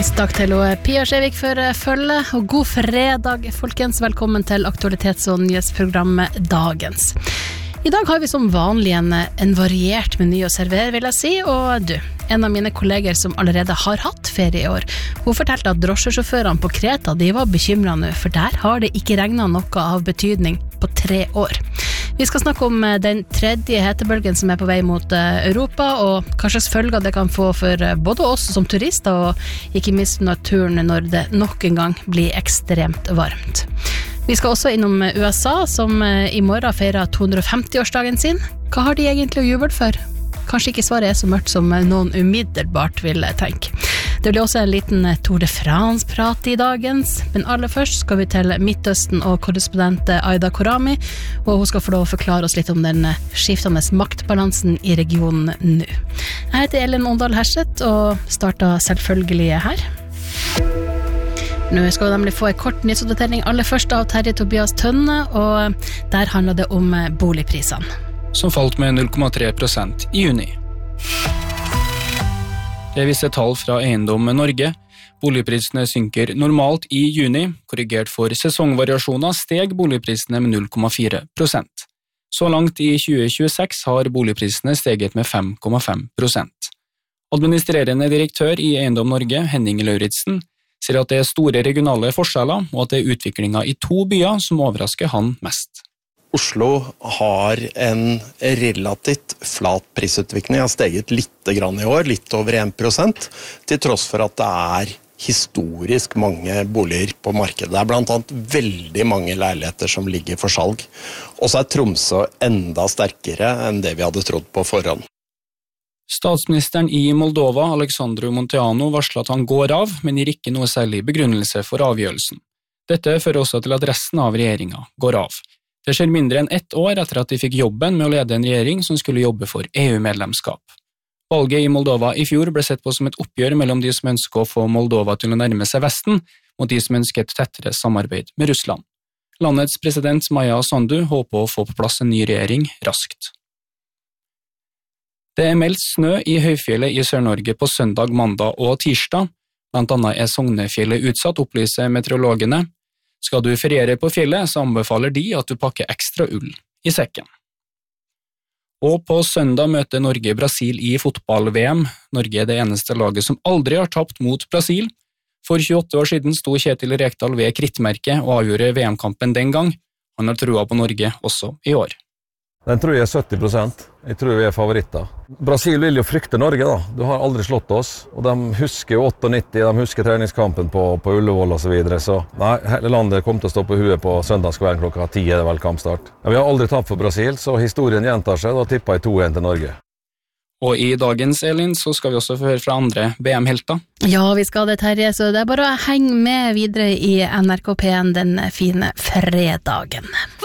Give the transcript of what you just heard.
Takk til Pia Skjevik for følge, og god fredag, folkens. Velkommen til aktualitets- og nyhetsprogrammet Dagens. I dag har vi som vanlig en variert meny å servere, vil jeg si, og du, en av mine kolleger som allerede har hatt ferie i år, hun fortalte at drosjesjåførene på Kreta, de var bekymret nå, for der har det ikke regnet noe av betydning på 3 år. Vi skal snakke om den tredje hetebølgen som på vei mot Europa, og hva slags følger det kan få for både oss som turister, og ikke minst naturen når det nok en gang blir ekstremt varmt. Vi skal også innom USA, som i morgen feirer 250-årsdagen sin. Hva har de egentlig å juble for? Kanskje ikke svaret så mørkt som noen umiddelbart vil tenke. Det blir også en liten Tour de France-prat i dagens, men aller først skal vi til Midtøsten og korrespondent Aida Korami, og hun skal få lov å forklare oss litt om den skiftende maktbalansen i regionen nå. Jeg heter Elin Åndal Herseth, og starter selvfølgelig her. Nå skal vi nemlig få en kort nyhetsoppdatering aller først av Terje Tobias Tønne, og der handler det om boligprisene. Som falt med 0,3% i juni. Det viser tall fra Eiendom Norge. Boligprisene synker normalt i juni. Korrigert for sesongvariasjoner steg boligprisene med 0,4%. Så langt i 2026 har boligprisene steget med 5,5%. Administrerende direktør i Eiendom Norge, Henning Lauritsen, sier at det er store regionale forskjeller, og at det er utviklingen i 2 byer som overrasker han mest. Oslo har en relativt flat prisutvikling, har steget litt grann i år, litt over 1%, til tross for at det er historisk mange boliger på markedet. Det er blant annet veldig mange leiligheter som ligger for salg. Og så er Tromsø enda sterkere enn det vi hadde trodd på forhånd. Statsministeren i Moldova, Alexandru Munteanu, varsler at han går av, men gir ikke noe særlig begrunnelse for avgjørelsen. Dette fører også til at resten av regjeringen går av. Det skjer mindre enn 1 år etter at de fikk jobben med å lede en regjering som skulle jobbe for EU-medlemskap. Valget i Moldova i fjor ble sett på som et oppgjør mellom de som ønsker å få Moldova til å nærme seg Vesten, mot de som ønsker et tettere samarbeid med Russland. Landets president Maja Sandu håper å få på plass en ny regjering raskt. Det er meldt snø i høyfjellet i Sør-Norge på søndag, mandag og tirsdag. Blant annet er Sognefjellet utsatt, opplyser meteorologene. Skal du feriere på fjellet, så anbefaler de at du pakker ekstra ull i sekken. Og på søndag møter Norge Brasil i fotball-VM. Norge er det eneste laget som aldri har tapt mot Brasil. For 28 år siden sto Kjetil Rekdal ved krittmerket og avgjorde VM-kampen den gang. Han har trua på Norge også i år. Den tror jeg er 70%. Jeg tror vi er favoritter. Brasil vil jo frykte Norge da. Du har aldri slått oss, og de husker jo 98, de husker treningskampen på Ullevål og så videre, så nei, hele landet kommer til å stå på huet på søndagskvelden klokka 10 er det vel kampstart. Ja, vi har aldri tapt for Brasil, så historien gjentar seg, da tipper jeg 2-1 til Norge. Og i dagens, Elin, så skal vi også få høre fra andre VM-helter. Ja, vi skal det, Terje, så det er bare å henge med videre i NRK P1 den fine fredagen.